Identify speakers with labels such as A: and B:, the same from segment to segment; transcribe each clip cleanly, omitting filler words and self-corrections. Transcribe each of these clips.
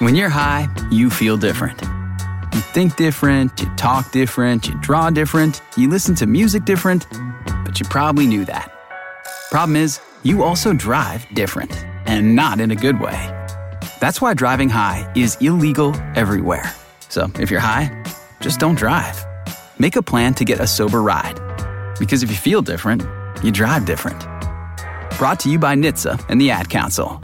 A: When you're high, you feel different. You think different, you talk different, you draw different, you listen to music different, but you probably knew that. Problem is, you also drive different, and not in a good way. That's why driving high is illegal everywhere. So if you're high, just don't drive. Make a plan to get a sober ride. Because if you feel different, you drive different. Brought to you by NHTSA and the Ad Council.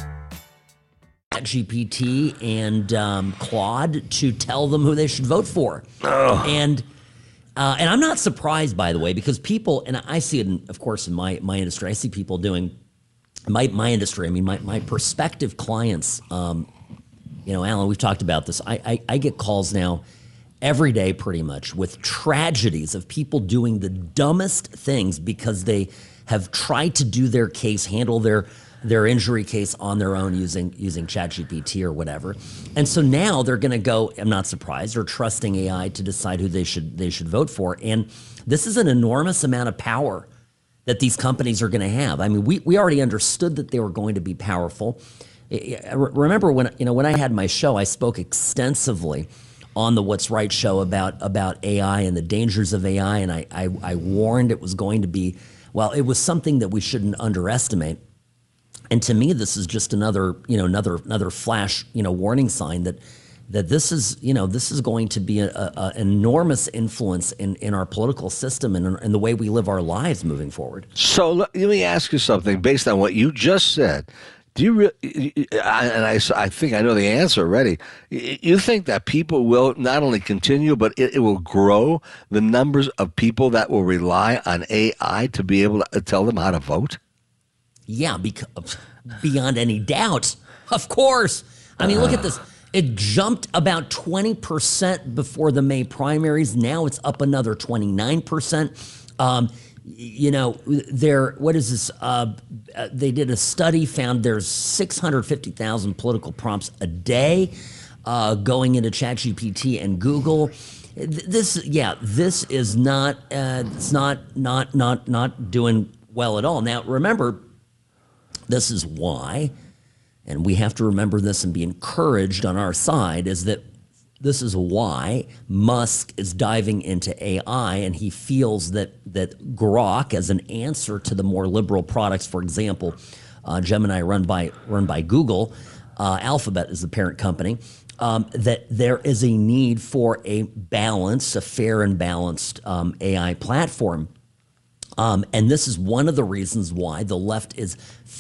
B: GPT and Claude to tell them who they should vote for. And I'm not surprised, by the way, because people, and I see it, of course, in my industry, I see people doing, my industry, I mean, my prospective clients, Alan, we've talked about this. I get calls now every day pretty much with tragedies of people doing the dumbest things because they have tried to do their case, handle their injury case on their own using ChatGPT or whatever. And so now they're going to go, I'm not surprised, or trusting AI to decide who they should vote for. And this is an enormous amount of power that these companies are going to have. I mean, we already understood that they were going to be powerful. Remember when I had my show, I spoke extensively on the What's Right show about AI and the dangers of AI, and I warned it was going to be, well, it was something that we shouldn't underestimate. And to me, this is just another flash, warning sign that this is going to be an enormous influence in our political system and in the way we live our lives moving forward.
C: So let me ask you something based on what you just said. Do you I think I know the answer already. You think that people will not only continue, but it will grow the numbers of people that will rely on AI to be able to tell them how to vote?
B: Yeah, because beyond any doubt, of course. I mean, look at this. It jumped about 20% before the May primaries. Now it's up another 29%. What is this? They did a study, found there's 650,000 political prompts a day going into ChatGPT and Google. This is not. It's not doing well at all. Now, remember. This is why, and we have to remember this and be encouraged on our side, is that this is why Musk is diving into AI, and he feels that Grok, as an answer to the more liberal products, for example, Gemini run by Google, Alphabet is the parent company, that there is a need for a fair and balanced AI platform. And this is one of the reasons why the left is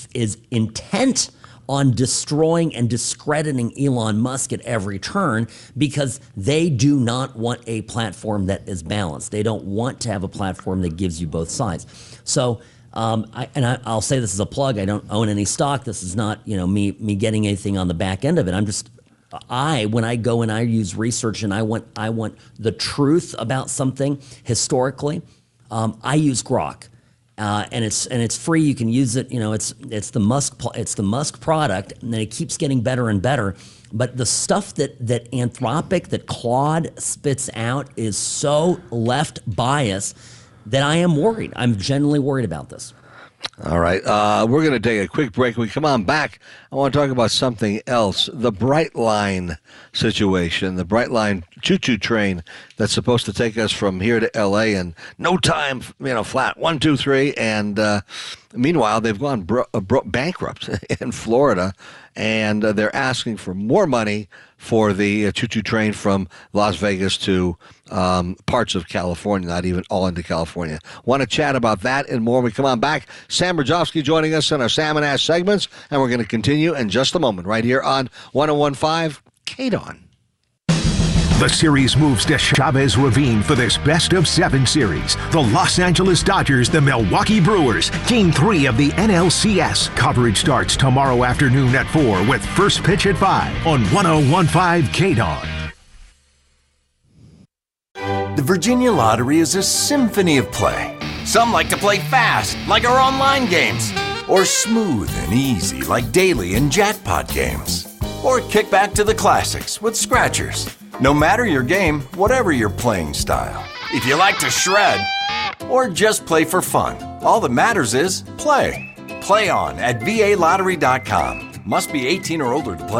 B: intent on destroying and discrediting Elon Musk at every turn, because they do not want a platform that is balanced. They don't want to have a platform that gives you both sides. So, I'll say this as a plug. I don't own any stock. This is not me getting anything on the back end of it. I'm just when I go and I use research and I want the truth about something historically. I use Grok, and it's free. You can use it. It's the Musk product, and then it keeps getting better and better. But the stuff that Anthropic, that Claude spits out is so left bias that I am worried. I'm genuinely worried about this.
C: All right. We're going to take a quick break. When we come on back, I want to talk about something else. The Brightline situation, the Brightline choo-choo train that's supposed to take us from here to L.A. in no time, flat, 1, 2, 3. And meanwhile, they've gone bankrupt in Florida, and they're asking for more money for the choo-choo train from Las Vegas to parts of California, not even all into California. Want to chat about that and more when we come on back. Sam Brzezowski joining us in our Sam and Ash segments, and we're going to continue in just a moment right here on 101.5 KDON.
D: The series moves to Chavez Ravine for this best of 7 series. The Los Angeles Dodgers, the Milwaukee Brewers, Game 3 of the NLCS. Coverage starts tomorrow afternoon at 4 with first pitch at 5 on 101.5 KDON.
E: The Virginia Lottery is a symphony of play. Some like to play fast, like our online games, or smooth and easy, like daily and jackpot games. Or kick back to the classics with scratchers. No matter your game, whatever your playing style. If you like to shred, or just play for fun, all that matters is play. Play on at VALottery.com. Must be 18 or older to play.